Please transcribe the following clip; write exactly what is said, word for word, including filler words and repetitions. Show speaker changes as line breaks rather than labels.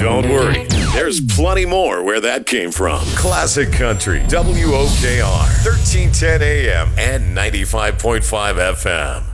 Don't worry, there's plenty more where that came from. Classic Country, W O K R, thirteen ten A M and ninety-five point five F M.